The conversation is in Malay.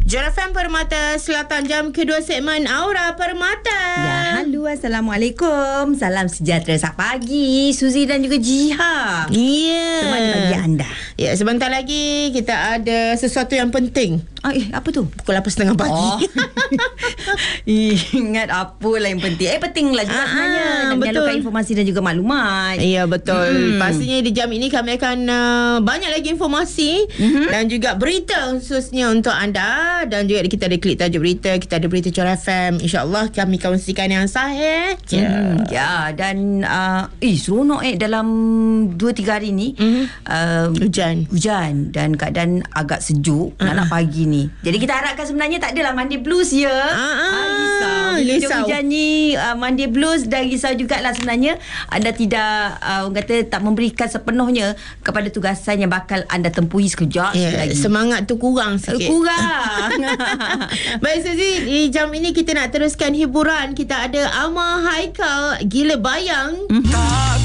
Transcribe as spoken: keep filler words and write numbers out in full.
Jora F M Permata Selatan, jam kedua segmen Aura Permata. Ya, halo, Assalamualaikum. Salam sejahtera saat pagi, Suzy dan juga Jiha. Ya. Temani bagi anda. Ya, sebentar lagi kita ada sesuatu yang penting. Ah, eh, apa tu? Pukul lapan tiga puluh pagi. Oh. Ingat apalah yang penting. Eh, pentinglah juga Ah, sebenarnya. Dan betul. menyalurkan informasi dan juga maklumat. Ya, betul. Hmm. Pastinya di jam ini kami akan uh, banyak lagi informasi Mhm. dan juga berita khususnya untuk anda. Dan juga kita ada klik tajuk berita, kita ada berita Jora F M. InsyaAllah kami kongsikan yang sahih je. Hmm, ya, dan uh, eh seronok eh dalam dua tiga hari ni. Mhm. Uh, Hujan. Hujan dan keadaan agak sejuk. Ah. Nak-nak pagi ni. Jadi kita harapkan sebenarnya tak adalah Monday Blues ya. Ah, ah, risau. Bila risau. hujan ni uh, Monday Blues, dan risau jugalah sebenarnya anda tidak uh, orang kata tak memberikan sepenuhnya kepada tugasan yang bakal anda tempuhi sekejap Ya, lagi. semangat tu kurang sikit. Kurang. Baik Suzy, di jam ini kita nak teruskan hiburan. Kita ada Amar Haikal, Gila Bayang. Mhm.